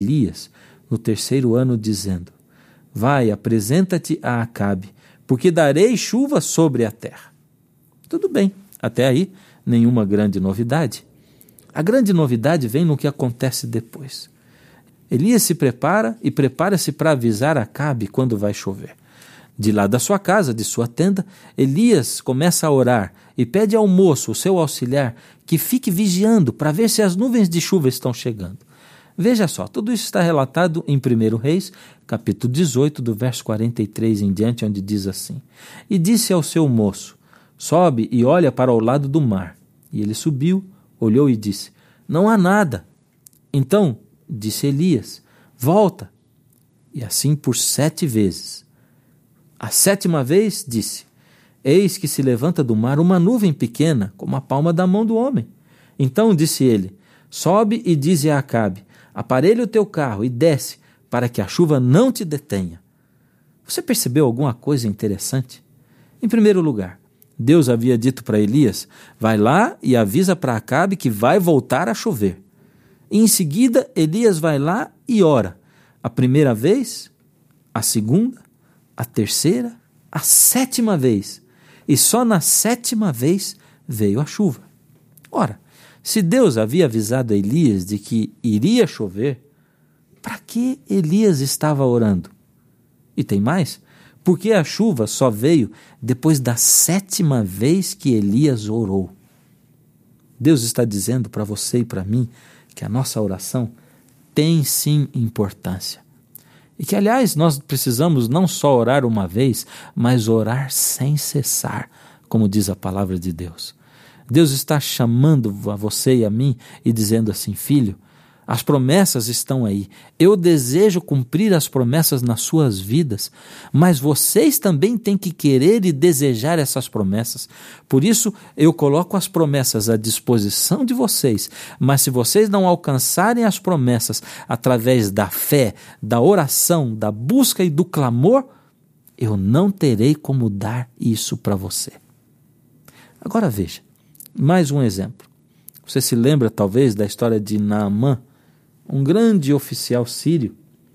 Elias no 3º ano, dizendo: vai, apresenta-te a Acabe, porque darei chuva sobre a terra. Tudo bem, até aí nenhuma grande novidade. A grande novidade vem no que acontece depois. Elias se prepara e prepara-se para avisar Acabe quando vai chover. De lá da sua casa, de sua tenda, Elias começa a orar e pede ao moço, o seu auxiliar, que fique vigiando para ver se as nuvens de chuva estão chegando. Veja só, tudo isso está relatado em 1 Reis, capítulo 18, do verso 43 em diante, onde diz assim: e disse ao seu moço: sobe e olha para o lado do mar. E ele subiu, olhou e disse: não há nada. Então disse Elias: volta. E assim por 7 vezes. A 7ª vez disse: eis que se levanta do mar uma nuvem pequena, como a palma da mão do homem. Então disse ele: sobe e dize a Acabe: aparelha o teu carro e desce, para que a chuva não te detenha. Você percebeu alguma coisa interessante? Em primeiro lugar, Deus havia dito para Elias: vai lá e avisa para Acabe que vai voltar a chover. E em seguida, Elias vai lá e ora. A 1ª vez, a 2ª, a 3ª, a 7ª vez. E só na 7ª vez veio a chuva. Ora, se Deus havia avisado a Elias de que iria chover, para que Elias estava orando? E tem mais, porque a chuva só veio depois da 7ª vez que Elias orou. Deus está dizendo para você e para mim que a nossa oração tem sim importância. E que, aliás, nós precisamos não só orar uma vez, mas orar sem cessar, como diz a palavra de Deus. Deus está chamando a você e a mim e dizendo assim: filho, as promessas estão aí. Eu desejo cumprir as promessas nas suas vidas, mas vocês também têm que querer e desejar essas promessas. Por isso, eu coloco as promessas à disposição de vocês, mas se vocês não alcançarem as promessas através da fé, da oração, da busca e do clamor, eu não terei como dar isso para você. Agora veja, mais um exemplo. Você se lembra talvez da história de Naamã, um grande oficial sírio.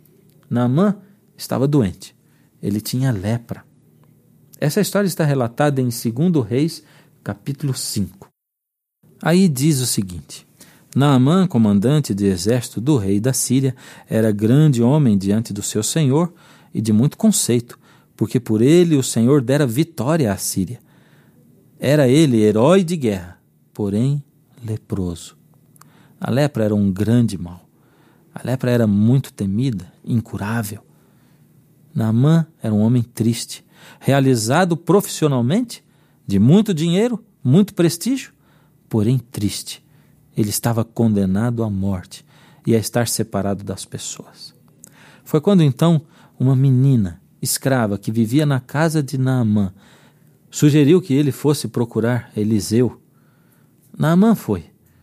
Naamã estava doente. Ele tinha lepra. Essa história está relatada em 2 Reis, capítulo 5. Aí diz o seguinte: Naamã, comandante de exército do rei da Síria, era grande homem diante do seu senhor e de muito conceito, porque por ele o Senhor dera vitória à Síria. Era ele herói de guerra, porém leproso. A lepra era um grande mal. A lepra era muito temida, incurável. Naamã era um homem triste, realizado profissionalmente, de muito dinheiro, muito prestígio, porém triste. Ele estava condenado à morte e a estar separado das pessoas. Foi quando então uma menina escrava que vivia na casa de Naamã sugeriu que ele fosse procurar Eliseu. Naamã foi.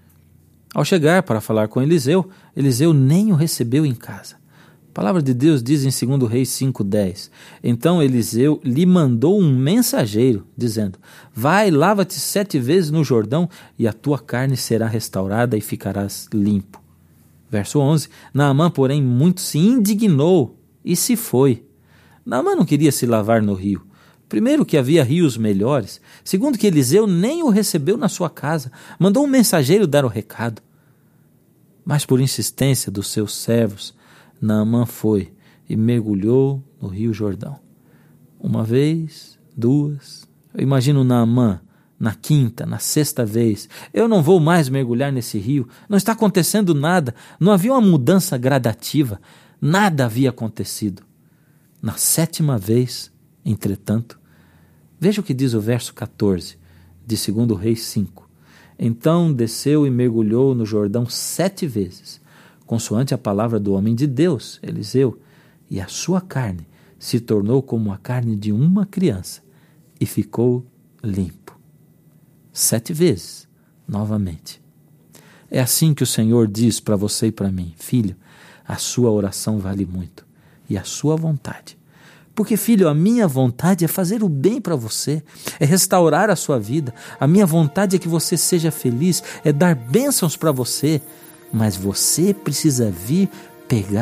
Ao chegar para falar com Eliseu, Eliseu nem o recebeu em casa. A palavra de Deus diz em 2 Reis 5:10. Então Eliseu lhe mandou um mensageiro, dizendo: vai, lava-te 7 vezes no Jordão, e a tua carne será restaurada e ficarás limpo. Verso 11. Naamã, porém, muito se indignou e se foi. Naamã não queria se lavar no rio. Primeiro, que havia rios melhores. Segundo, que Eliseu nem o recebeu na sua casa. Mandou um mensageiro dar o recado. Mas por insistência dos seus servos, Naamã foi e mergulhou no rio Jordão. 1 vez, 2. Eu imagino Naamã na 5ª, na 6ª vez. Eu não vou mais mergulhar nesse rio. Não está acontecendo nada. Não havia uma mudança gradativa. Nada havia acontecido. Na 7ª vez, entretanto, veja o que diz o verso 14 de 2 Reis 5. Então desceu e mergulhou no Jordão 7 vezes, consoante a palavra do homem de Deus, Eliseu, e a sua carne se tornou como a carne de uma criança e ficou limpo. 7 vezes, novamente. É assim que o Senhor diz para você e para mim: filho, a sua oração vale muito, e a sua vontade. Porque, filho, a minha vontade é fazer o bem para você, é restaurar a sua vida. A minha vontade é que você seja feliz, é dar bênçãos para você. Mas você precisa vir pegar